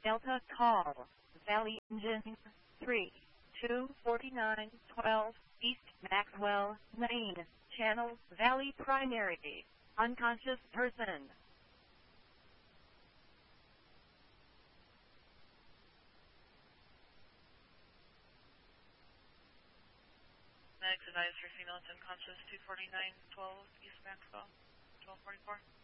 Delta call, Valley Engine 3, 24912, East Maxwell Lane, Channel Valley Primary, unconscious person. Medics advised for female unconscious 24912 East Maxwell, 1244.